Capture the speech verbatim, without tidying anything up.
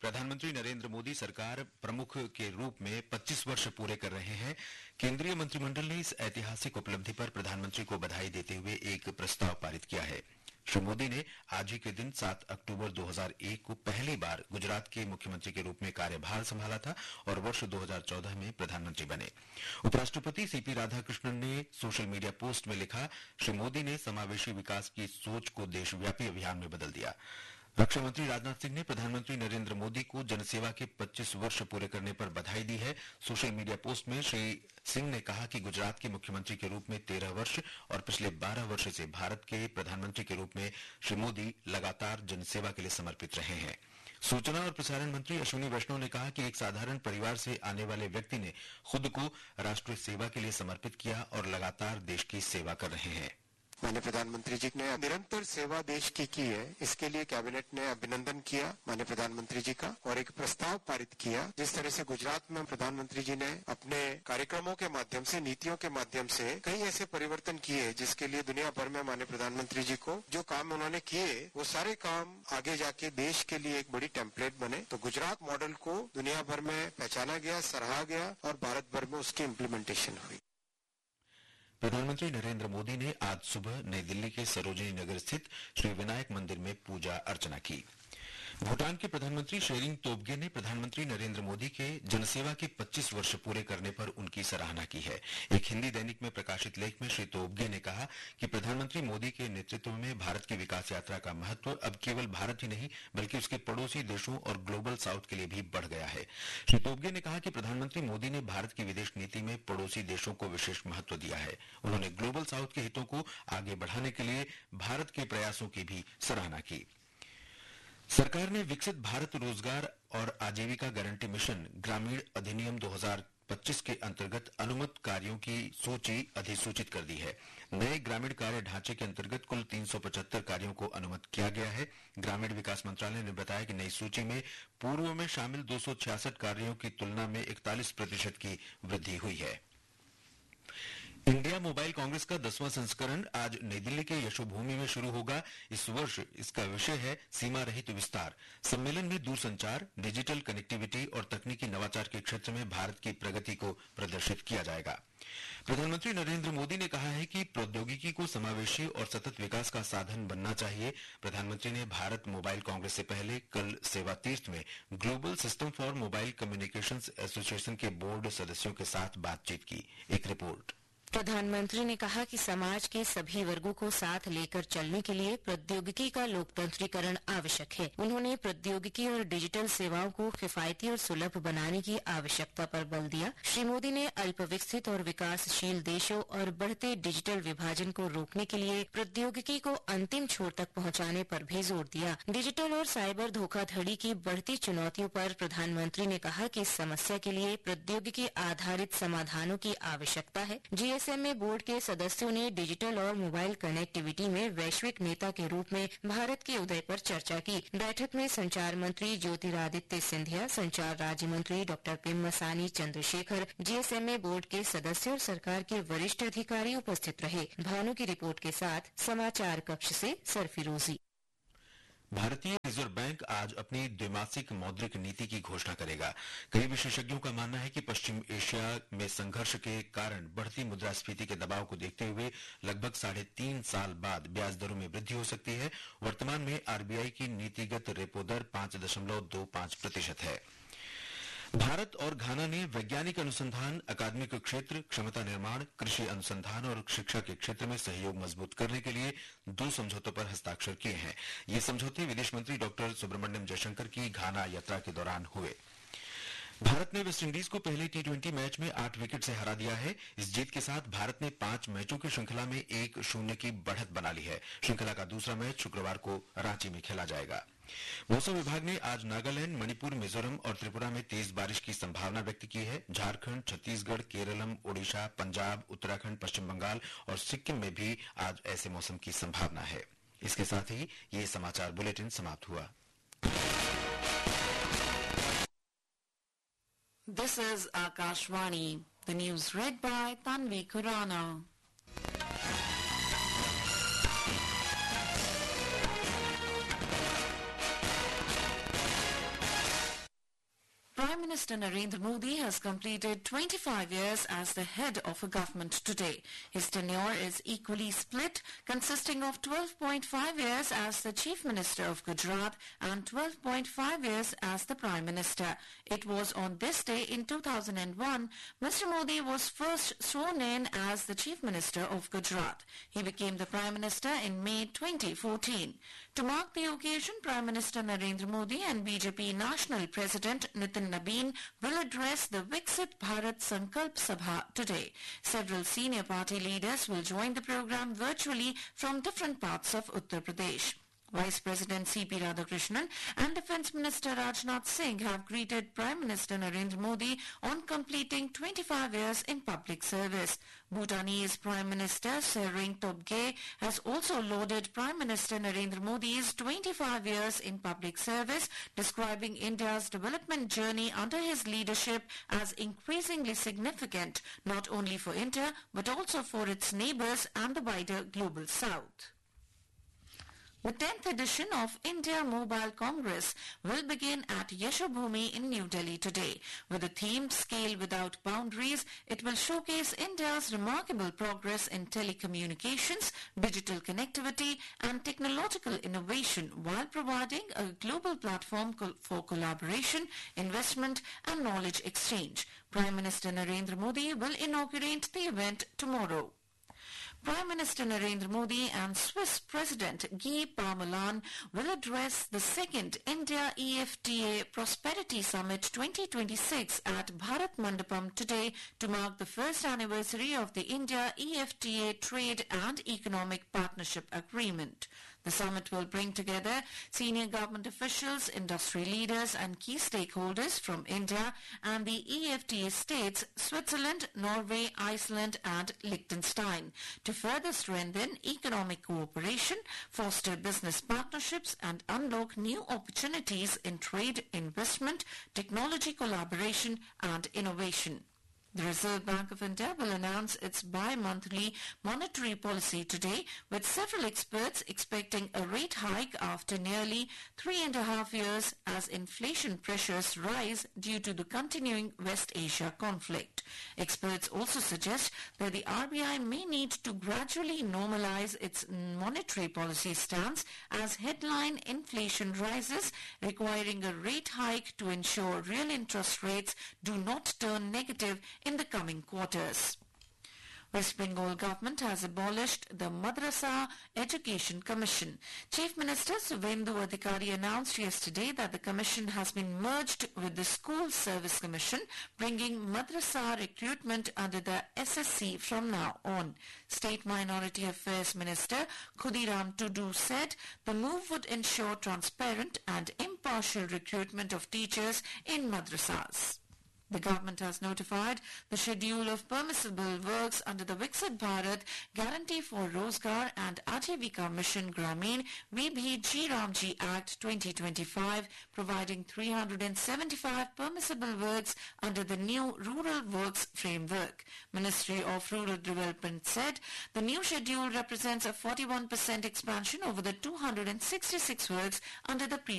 प्रधानमंत्री नरेंद्र मोदी सरकार प्रमुख के रूप में पच्चीस वर्ष पूरे कर रहे हैं। केंद्रीय मंत्रिमंडल ने इस ऐतिहासिक उपलब्धि पर प्रधानमंत्री को बधाई देते हुए एक प्रस्ताव पारित किया है। श्री मोदी ने आज ही के दिन सात अक्टूबर दो हज़ार एक को पहली बार गुजरात के मुख्यमंत्री के रूप में कार्यभार संभाला था और वर्ष दो हज़ार चौदह में प्रधानमंत्री बने। उपराष्ट्रपति सीपी राधाकृष्णन ने सोशल मीडिया पोस्ट में लिखा, श्री मोदी ने समावेशी विकास की सोच को देशव्यापी अभियान में बदल दिया। रक्षा मंत्री राजनाथ सिंह ने प्रधानमंत्री नरेंद्र मोदी को जनसेवा के पच्चीस वर्ष पूरे करने पर बधाई दी है। सोशल मीडिया पोस्ट में श्री सिंह ने कहा कि गुजरात के मुख्यमंत्री के रूप में तेरह वर्ष और पिछले बारह वर्ष से भारत के प्रधानमंत्री के रूप में श्री मोदी लगातार जनसेवा के लिए समर्पित रहे हैं। सूचना और प्रसारण मंत्री अश्विनी वैष्णव ने कहा कि एक साधारण परिवार से आने वाले व्यक्ति ने खुद को राष्ट्रीय सेवा के लिए समर्पित किया और लगातार देश की सेवा कर रहे हैं। माननीय प्रधानमंत्री जी ने निरंतर सेवा देश की की है, इसके लिए कैबिनेट ने अभिनंदन किया माननीय प्रधानमंत्री जी का और एक प्रस्ताव पारित किया। जिस तरह से गुजरात में प्रधानमंत्री जी ने अपने कार्यक्रमों के माध्यम से, नीतियों के माध्यम से कई ऐसे परिवर्तन किए जिसके लिए दुनिया भर में माननीय प्रधानमंत्री जी को जो काम उन्होंने किए वो सारे काम आगे जाके देश के लिए एक बड़ी टेम्पलेट बने। तो गुजरात मॉडल को दुनिया भर में पहचाना गया, सराहा गया और भारत भर में उसकी इम्प्लीमेंटेशन हुई। प्रधानमंत्री नरेंद्र मोदी ने आज सुबह नई दिल्ली के सरोजिनी नगर स्थित श्री विनायक मंदिर में पूजा अर्चना की। भूटान के प्रधानमंत्री शेरिंग तोब्गे ने प्रधानमंत्री नरेंद्र मोदी के जनसेवा के पच्चीस वर्ष पूरे करने पर उनकी सराहना की है। एक हिंदी दैनिक में प्रकाशित लेख में श्री तोब्गे ने कहा कि प्रधानमंत्री मोदी के नेतृत्व में भारत की विकास यात्रा का महत्व अब केवल भारत ही नहीं बल्कि उसके पड़ोसी देशों और ग्लोबल साउथ के लिए भी बढ़ गया है। श्री तोब्गे ने कहा कि प्रधानमंत्री मोदी ने भारत की विदेश नीति में पड़ोसी देशों को विशेष महत्व दिया है। उन्होंने ग्लोबल साउथ के हितों को आगे बढ़ाने के लिए भारत के प्रयासों की भी सराहना की। सरकार ने विकसित भारत रोजगार और आजीविका गारंटी मिशन ग्रामीण अधिनियम दो हज़ार पच्चीस के अंतर्गत अनुमत कार्यों की सूची अधिसूचित कर दी है। नए ग्रामीण कार्य ढांचे के अंतर्गत कुल तीन सौ पचहत्तर कार्यों को अनुमत किया गया है। ग्रामीण विकास मंत्रालय ने बताया कि नई सूची में पूर्व में शामिल दो सौ छियासठ कार्यों की तुलना में इकतालीस प्रतिशत की वृद्धि हुई है। इंडिया मोबाइल कांग्रेस का दसवां संस्करण आज नई दिल्ली के यशोभूमि में शुरू होगा। इस वर्ष इसका विषय है सीमा रहित विस्तार। सम्मेलन में दूरसंचार, डिजिटल कनेक्टिविटी और तकनीकी नवाचार के क्षेत्र में भारत की प्रगति को प्रदर्शित किया जाएगा। प्रधानमंत्री नरेंद्र मोदी ने कहा है कि प्रौद्योगिकी को समावेशी और सतत विकास का साधन बनना चाहिए। प्रधानमंत्री ने भारत मोबाइल कांग्रेस से पहले कल सेवा तीर्थ में global system for mobile communications association के बोर्ड सदस्यों के साथ बातचीत की। एक रिपोर्ट। प्रधानमंत्री ने कहा कि समाज के सभी वर्गों को साथ लेकर चलने के लिए प्रौद्योगिकी का लोकतंत्रीकरण आवश्यक है। उन्होंने प्रौद्योगिकी और डिजिटल सेवाओं को किफायती और सुलभ बनाने की आवश्यकता पर बल दिया। श्री मोदी ने अल्पविकसित और विकासशील देशों और बढ़ते डिजिटल विभाजन को रोकने के लिए प्रौद्योगिकी को अंतिम छोर तक पहुंचाने पर भी जोर दिया। डिजिटल और साइबर धोखाधड़ी की बढ़ती चुनौतियों पर प्रधानमंत्री ने कहा कि इस समस्या के लिए प्रौद्योगिकी आधारित समाधानों की आवश्यकता है। G S M A board के सदस्यों ने डिजिटल और मोबाइल कनेक्टिविटी में वैश्विक नेता के रूप में भारत के उदय पर चर्चा की। बैठक में संचार मंत्री ज्योतिरादित्य सिंधिया, संचार राज्य मंत्री doctor पेम्मसानी Chandrashekhar, G S M A board के सदस्य और सरकार के वरिष्ठ अधिकारी उपस्थित रहे। भानु की रिपोर्ट के साथ समाचार कक्ष से सरफिरोजी। भारतीय रिजर्व बैंक आज अपनी द्विमासिक मौद्रिक नीति की घोषणा करेगा। कई विशेषज्ञों का मानना है कि पश्चिम एशिया में संघर्ष के कारण बढ़ती मुद्रास्फीति के दबाव को देखते हुए लगभग साढ़े तीन साल बाद ब्याज दरों में वृद्धि हो सकती है। वर्तमान में आरबीआई की नीतिगत रेपो दर पांच दशमलव दो पांच प्रतिशत है। भारत और घाना ने वैज्ञानिक अनुसंधान, अकादमिक क्षेत्र, क्षमता निर्माण, कृषि अनुसंधान और शिक्षा के क्षेत्र में सहयोग मजबूत करने के लिए दो समझौतों पर हस्ताक्षर किए हैं। ये समझौते विदेश मंत्री डॉक्टर सुब्रमण्यम जयशंकर की घाना यात्रा के दौरान हुए। भारत ने वेस्टइंडीज को पहले टी ट्वेंटी मैच में आठ विकेट से हरा दिया है। इस जीत के साथ भारत ने पांच मैचों की श्रृंखला में एक शून्य की बढ़त बना ली है। श्रृंखला का दूसरा मैच शुक्रवार को रांची में खेला जाएगा। मौसम विभाग ने आज नागालैंड, मणिपुर, मिजोरम और त्रिपुरा में तेज बारिश की संभावना व्यक्त की है। झारखंड, छत्तीसगढ़, केरलम, ओडिशा, पंजाब, उत्तराखंड, पश्चिम बंगाल और सिक्किम में भी आज ऐसे मौसम की संभावना है। इसके साथ ही ये समाचार बुलेटिन समाप्त हुआ। This is Akashvani. The news read by Tanvi Kurana. Minister Narendra Modi has completed twenty-five years as the head of a government today. His tenure is equally split, consisting of twelve point five years as the Chief Minister of Gujarat and twelve point five years as the Prime Minister. It was on this day in two thousand one, Mister Modi was first sworn in as the Chief Minister of Gujarat. He became the Prime Minister in May twenty fourteen. To mark the occasion, Prime Minister Narendra Modi and B J P National President Nitin Nabin will address the Viksit Bharat Sankalp Sabha today. Several senior party leaders will join the program virtually from different parts of Uttar Pradesh. Vice President C P Radhakrishnan and Defence Minister Rajnath Singh have greeted Prime Minister Narendra Modi on completing twenty-five years in public service. Bhutanese Prime Minister Tshering Tobgay has also lauded Prime Minister Narendra Modi's twenty-five years in public service, describing India's development journey under his leadership as increasingly significant, not only for India but also for its neighbours and the wider global south. The tenth edition of India Mobile Congress will begin at Yashobhoomi in New Delhi today. With the theme Scale Without Boundaries, it will showcase India's remarkable progress in telecommunications, digital connectivity and technological innovation while providing a global platform for collaboration, investment and knowledge exchange. Prime Minister Narendra Modi will inaugurate the event tomorrow. Prime Minister Narendra Modi and Swiss President Guy Parmelin will address the second India E F T A Prosperity Summit twenty twenty-six at Bharat Mandapam today to mark the first anniversary of the India E F T A Trade and Economic Partnership Agreement. The summit will bring together senior government officials, industry leaders and key stakeholders from India and the E F T A states Switzerland, Norway, Iceland and Liechtenstein to further strengthen economic cooperation, foster business partnerships and unlock new opportunities in trade, investment, technology collaboration and innovation. The Reserve Bank of India will announce its bi-monthly monetary policy today, with several experts expecting a rate hike after nearly three and a half years as inflation pressures rise due to the continuing West Asia conflict. Experts also suggest that the R B I may need to gradually normalize its monetary policy stance as headline inflation rises, requiring a rate hike to ensure real interest rates do not turn negative in the coming quarters. West Bengal government has abolished the Madrasa Education Commission. Chief Minister Suvendu Adhikari announced yesterday that the commission has been merged with the School Service Commission, bringing Madrasa recruitment under the S S C from now on. State Minority Affairs Minister Khudiram Tudu said the move would ensure transparent and impartial recruitment of teachers in madrasas. The government has notified the schedule of permissible works under the Viksit Bharat Guarantee for Rozgar and Ajivika Mission Gramin V B G Ramji Act twenty twenty-five, providing three hundred seventy-five permissible works under the new Rural Works Framework. Ministry of Rural Development said the new schedule represents a forty-one percent expansion over the two hundred sixty-six works under the previous